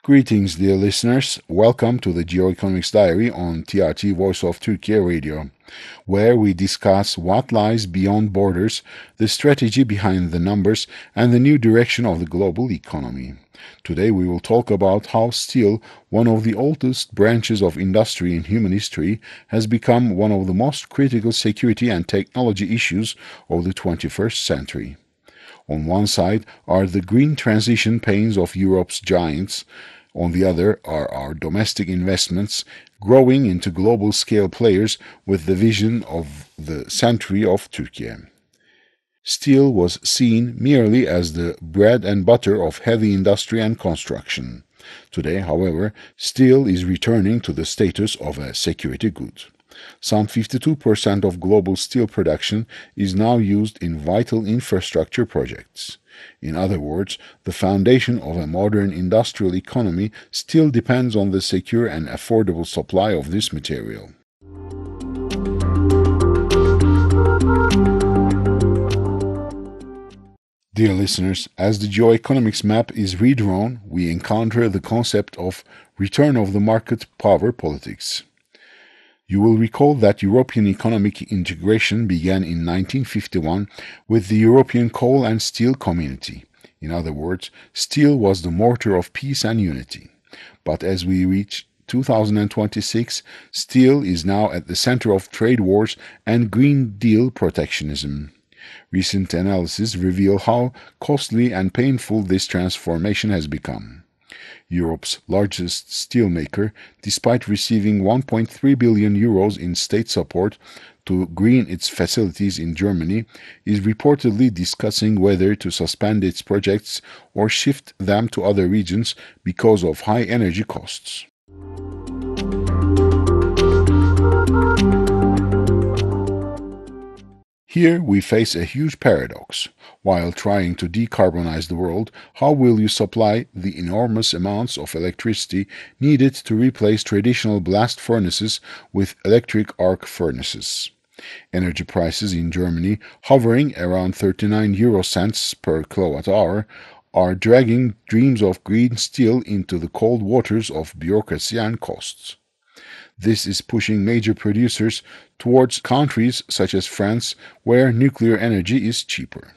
Greetings, dear listeners. Welcome to the Geoeconomics Diary on TRT Voice of Turkey Radio, where we discuss what lies beyond borders, the strategy behind the numbers, and the new direction of the global economy. Today we will talk about how steel, one of the oldest branches of industry in human history, has become one of the most critical security and technology issues of the 21st century. On one side are the green transition pains of Europe's giants. On the other are our domestic investments growing into global scale players with the vision of the century of Turkey. Steel was seen merely as the bread and butter of heavy industry and construction. Today, however, steel is returning to the status of a security good. Some 52% of global steel production is now used in vital infrastructure projects. In other words, the foundation of a modern industrial economy still depends on the secure and affordable supply of this material. Dear listeners, as the geoeconomics map is redrawn, we encounter the concept of return of the market power politics. You will recall that European economic integration began in 1951 with the European Coal and Steel Community. In other words, steel was the mortar of peace and unity. But as we reach 2026, steel is now at the center of trade wars and Green Deal protectionism. Recent analysis reveal how costly and painful this transformation has become. Europe's largest steelmaker, despite receiving 1.3 billion euros in state support to green its facilities in Germany, is reportedly discussing whether to suspend its projects or shift them to other regions because of high energy costs. Here we face a huge paradox. While trying to decarbonize the world, how will you supply the enormous amounts of electricity needed to replace traditional blast furnaces with electric arc furnaces? Energy prices in Germany, hovering around 39 euro cents per kilowatt hour, are dragging dreams of green steel into the cold waters of bureaucracy and costs. This is pushing major producers towards countries such as France, where nuclear energy is cheaper.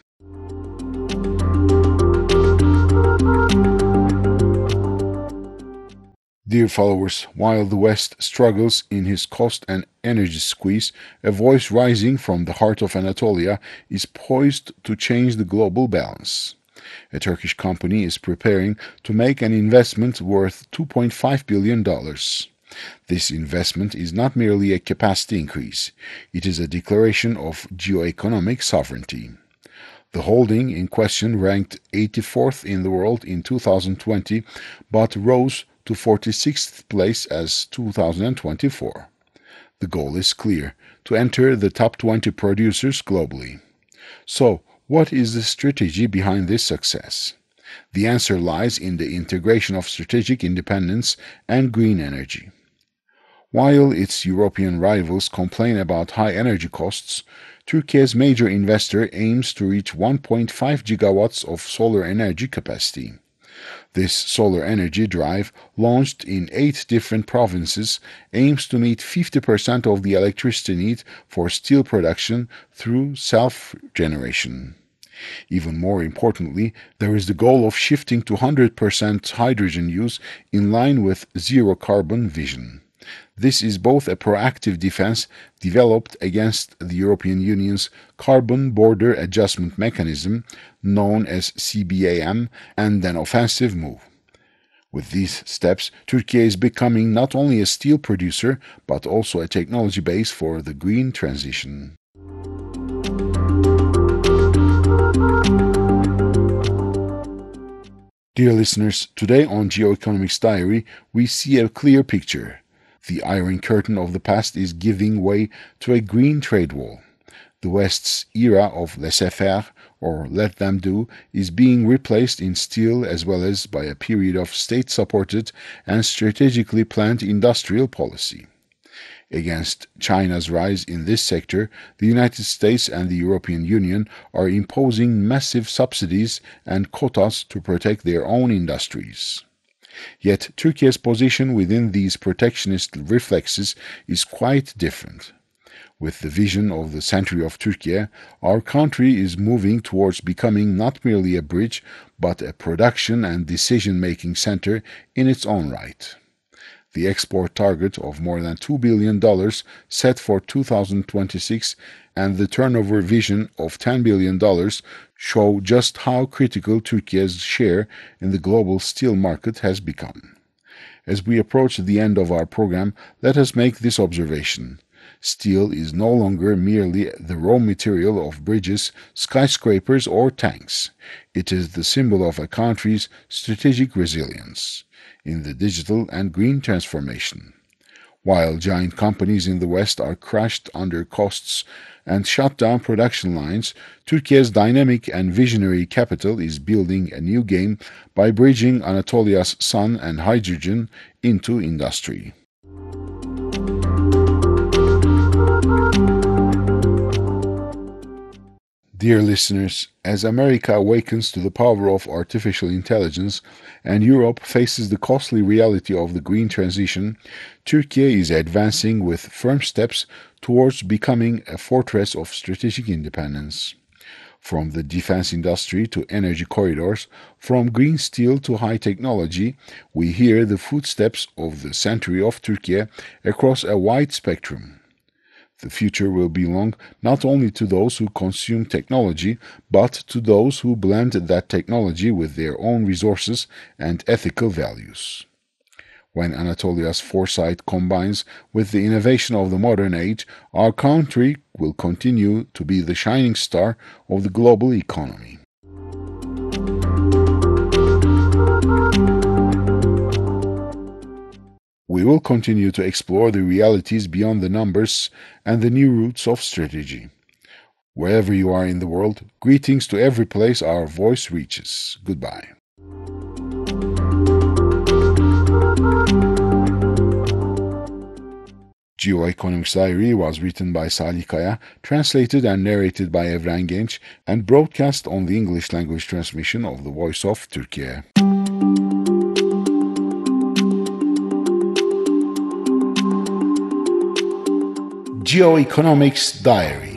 Dear followers, while the West struggles in his cost and energy squeeze, a voice rising from the heart of Anatolia is poised to change the global balance. A Turkish company is preparing to make an investment worth $2.5 billion. This investment is not merely a capacity increase, it is a declaration of geoeconomic sovereignty. The holding in question ranked 84th in the world in 2020, but rose to 46th place as 2024. The goal is clear, to enter the top 20 producers globally. So, what is the strategy behind this success? The answer lies in the integration of strategic independence and green energy. While its European rivals complain about high energy costs, Turkey's major investor aims to reach 1.5 gigawatts of solar energy capacity. This solar energy drive, launched in 8 different provinces, aims to meet 50% of the electricity need for steel production through self-generation. Even more importantly, there is the goal of shifting to 100% hydrogen use in line with zero-carbon vision. This is both a proactive defense developed against the European Union's Carbon Border Adjustment Mechanism, known as CBAM, and an offensive move. With these steps, Turkey is becoming not only a steel producer, but also a technology base for the green transition. Dear listeners, today on Geoeconomics Diary, we see a clear picture. The Iron Curtain of the past is giving way to a green trade wall. The West's era of laissez-faire, or let them do, is being replaced in steel as well as by a period of state-supported and strategically planned industrial policy. Against China's rise in this sector, the United States and the European Union are imposing massive subsidies and quotas to protect their own industries. Yet Turkey's position within these protectionist reflexes is quite different. With the vision of the century of Turkey, our country is moving towards becoming not merely a bridge, but a production and decision-making center in its own right. The export target of more than $2 billion set for 2026 and the turnover vision of $10 billion show just how critical Turkey's share in the global steel market has become. As we approach the end of our program, let us make this observation. Steel is no longer merely the raw material of bridges, skyscrapers, or tanks. It is the symbol of a country's strategic resilience in the digital and green transformation. While giant companies in the West are crushed under costs and shut down production lines, Turkey's dynamic and visionary capital is building a new game by bridging Anatolia's sun and hydrogen into industry. Dear listeners, as America awakens to the power of artificial intelligence and Europe faces the costly reality of the green transition, Turkey is advancing with firm steps towards becoming a fortress of strategic independence. From the defense industry to energy corridors, from green steel to high technology, we hear the footsteps of the century of Turkey across a wide spectrum. The future will belong not only to those who consume technology, but to those who blend that technology with their own resources and ethical values. When Anatolia's foresight combines with the innovation of the modern age, our country will continue to be the shining star of the global economy. We will continue to explore the realities beyond the numbers and the new routes of strategy. Wherever you are in the world, greetings to every place our voice reaches. Goodbye. Geoeconomics Diary was written by Salih Kaya, translated and narrated by Evren Genç, and broadcast on the English language transmission of the Voice of Turkey. Geoeconomics Diary